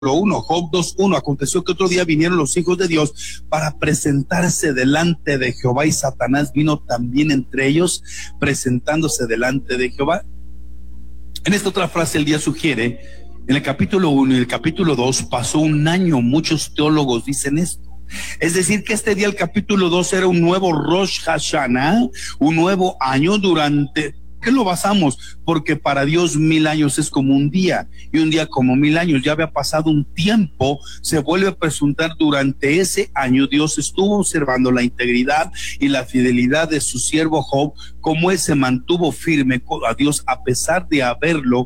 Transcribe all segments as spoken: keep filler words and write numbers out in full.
uno, Job dos uno. Aconteció que otro día vinieron los hijos de Dios para presentarse delante de Jehová, y Satanás vino también entre ellos, presentándose delante de Jehová. En esta otra frase el día sugiere, en el capítulo uno y el capítulo dos pasó un año. Muchos teólogos dicen esto. Es decir, que este día, el capítulo dos, era un nuevo Rosh Hashanah, un nuevo año. Durante ¿qué lo basamos? Porque para Dios mil años es como un día, y un día como mil años. Ya había pasado un tiempo. Se vuelve a presentar durante ese año. Dios estuvo observando la integridad y la fidelidad de su siervo Job, cómo él se mantuvo firme a Dios a pesar de haberlo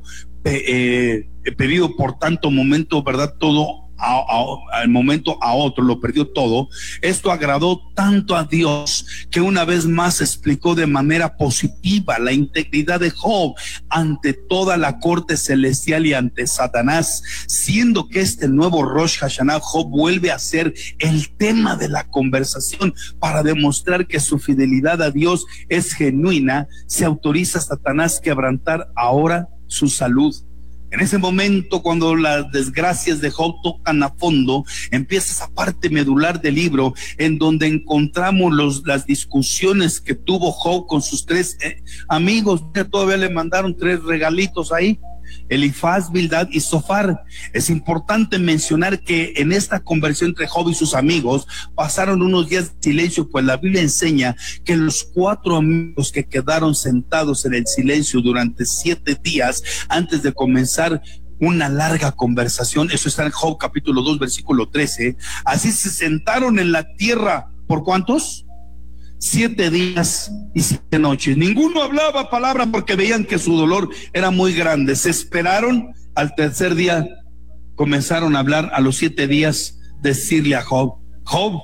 eh, pedido por tanto momento, ¿verdad? Todo A, a, al momento a otro, lo perdió todo. Esto agradó tanto a Dios que una vez más explicó de manera positiva la integridad de Job ante toda la corte celestial y ante Satanás, siendo que este nuevo Rosh Hashanah, Job vuelve a ser el tema de la conversación para demostrar que su fidelidad a Dios es genuina. Se autoriza a Satanás quebrantar ahora su salud. En ese momento, cuando las desgracias de Job tocan a fondo, empieza esa parte medular del libro, en donde encontramos los, las discusiones que tuvo Job con sus tres eh, amigos. Todavía le mandaron tres regalitos ahí: Elifaz, Bildad y Zofar. Es importante mencionar que en esta conversación entre Job y sus amigos pasaron unos días de silencio, pues la Biblia enseña que los cuatro amigos que quedaron sentados en el silencio durante siete días antes de comenzar una larga conversación, eso está en Job capítulo dos versículo trece, así se sentaron en la tierra. ¿Por cuántos? Siete días y siete noches. Ninguno hablaba palabra porque veían que su dolor era muy grande. Se esperaron. Al tercer día comenzaron a hablar. A los siete días decirle a Job: Job,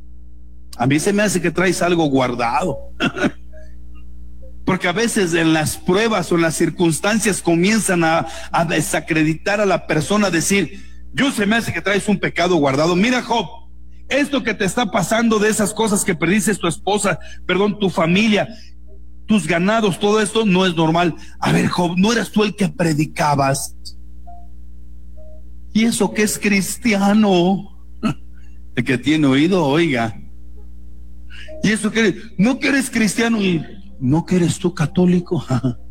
a mí se me hace que traes algo guardado. Porque a veces en las pruebas o en las circunstancias comienzan a, a desacreditar a la persona, a decir: yo se me hace que traes un pecado guardado. Mira, Job, esto que te está pasando, de esas cosas que perdiste, tu esposa, perdón, tu familia, tus ganados, todo esto no es normal. A ver, Job, ¿no eras tú el que predicabas? Y eso que es cristiano, el que tiene oído, oiga. Y eso que, no que eres cristiano, y no que eres tú católico.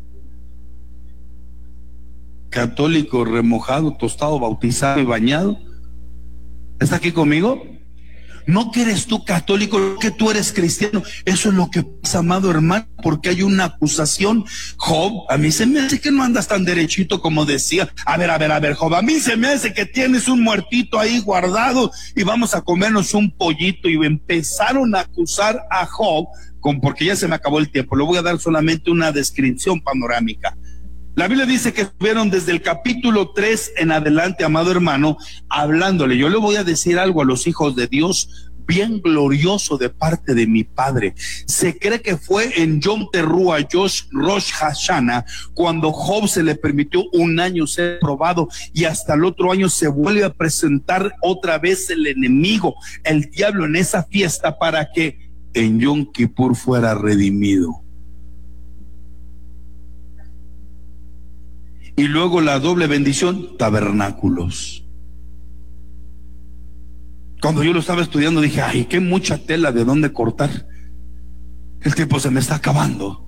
Católico remojado, tostado, bautizado y bañado. ¿Está aquí conmigo? No que eres tú católico, que tú eres cristiano. Eso es lo que pasa, amado hermano, porque hay una acusación. Job, a mí se me hace que no andas tan derechito como decía. A ver, a ver, a ver, Job, a mí se me hace que tienes un muertito ahí guardado y vamos a comernos un pollito. Y empezaron a acusar a Job, con, porque ya se me acabó el tiempo. Le voy a dar solamente una descripción panorámica. La Biblia dice que estuvieron desde el capítulo tres en adelante, amado hermano, hablándole. Yo le voy a decir algo a los hijos de Dios bien glorioso de parte de mi Padre. Se cree que fue en Yom Teruah, Rosh Hashanah, cuando Job se le permitió un año ser probado, y hasta el otro año se vuelve a presentar otra vez el enemigo, el diablo, en esa fiesta, para que en Yom Kippur fuera redimido. Y luego la doble bendición, tabernáculos. Cuando yo lo estaba estudiando dije: ay, qué mucha tela de dónde cortar. El tiempo se me está acabando.